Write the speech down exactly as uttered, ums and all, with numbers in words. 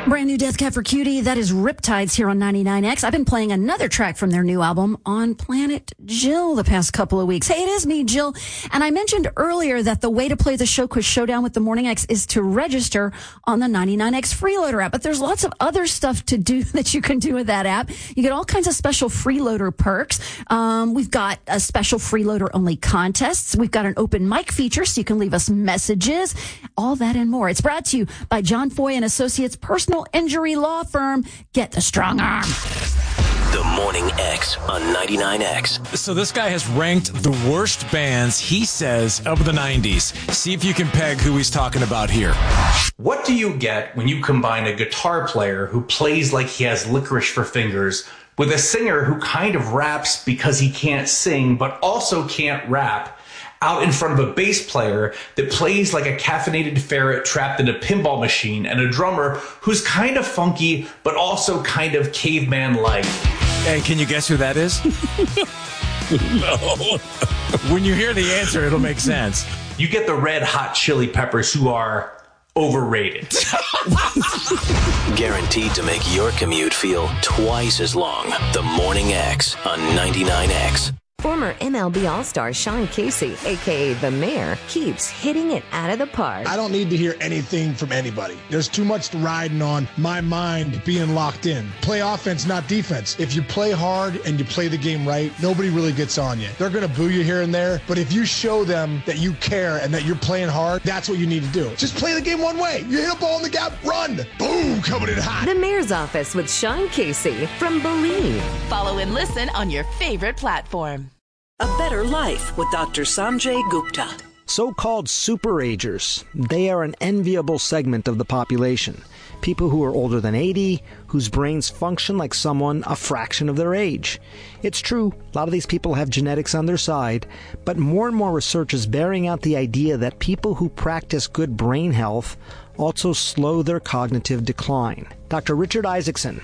Brand new Death Cab for Cutie. That is Riptides here on ninety-nine X. I've been playing another track from their new album, On Planet Jill, the past couple of weeks. Hey, it is me, Jill. And I mentioned earlier that the way to play the Show Quiz Showdown with the Morning X is to register on the ninety-nine X Freeloader app. But there's lots of other stuff to do that you can do with that app. You get all kinds of special Freeloader perks. Um, we've got a special Freeloader only contests. We've got an open mic feature so you can leave us messages. All that and more. It's brought to you by John Foy and Associates Personal Injury Law Firm. Get the strong arm. The Morning X on ninety-nine X. So this guy has ranked the worst bands, he says, of the nineties. See if you can peg who he's talking about here. What do you get when you combine a guitar player who plays like he has licorice for fingers with a singer who kind of raps because he can't sing but also can't rap out in front of a bass player that plays like a caffeinated ferret trapped in a pinball machine and a drummer who's kind of funky but also kind of caveman-like? And can you guess who that is? No. When you hear the answer, it'll make sense. You get the Red Hot Chili Peppers, who are overrated. Guaranteed to make your commute feel twice as long. The Morning X on ninety-nine X. Former M L B All-Star Sean Casey, a k a. The Mayor, keeps hitting it out of the park. I don't need to hear anything from anybody. There's too much riding on my mind being locked in. Play offense, not defense. If you play hard and you play the game right, nobody really gets on you. They're going to boo you here and there, but if you show them that you care and that you're playing hard, that's what you need to do. Just play the game one way. You hit a ball in the gap, run. Boom, coming in hot. The Mayor's Office with Sean Casey from Believe. Follow and listen on your favorite platform. A Better Life with Doctor Sanjay Gupta. So-called superagers. They are an enviable segment of the population. People who are older than eighty, whose brains function like someone a fraction of their age. It's true, a lot of these people have genetics on their side, but more and more research is bearing out the idea that people who practice good brain health also slow their cognitive decline. Doctor Richard Isaacson